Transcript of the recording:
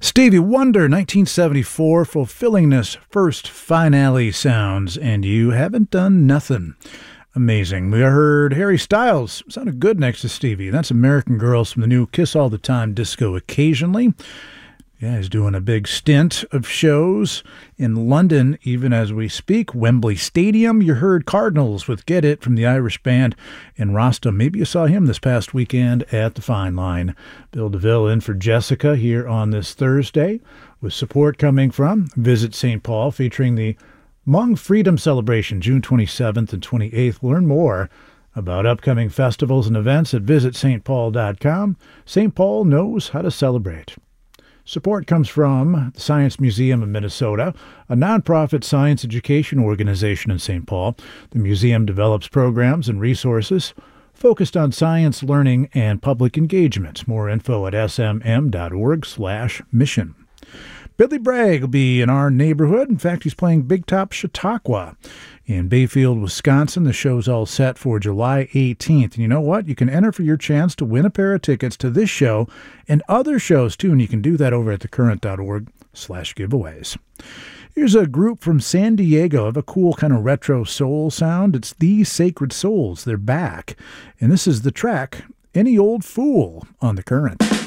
Stevie Wonder, 1974, fulfilling this first finale sounds, and you haven't done nothing. Amazing. We heard Harry Styles. Sounded good next to Stevie. That's American Girls from the new Kiss All the Time disco occasionally. Yeah, he's doing a big stint of shows in London, even as we speak. Wembley Stadium. You heard Cardinals with Get It from the Irish band in Rostam. Maybe you saw him this past weekend at the Fine Line. Bill DeVille in for Jessica here on this Thursday, with support coming from Visit St. Paul, featuring the Hmong Freedom Celebration, June 27th and 28th. Learn more about upcoming festivals and events at visitstpaul.com. St. Paul knows how to celebrate. Support comes from the Science Museum of Minnesota, a nonprofit science education organization in St. Paul. The museum develops programs and resources focused on science learning and public engagement. More info at smm.org/mission. Billy Bragg will be in our neighborhood. In fact, he's playing Big Top Chautauqua in Bayfield, Wisconsin. The show's all set for July 18th. And you know what? You can enter for your chance to win a pair of tickets to this show and other shows, too. And you can do that over at thecurrent.org/giveaways. Here's a group from San Diego of a cool kind of retro soul sound. It's The Sacred Souls. They're back. And this is the track, Any Old Fool, on The Current.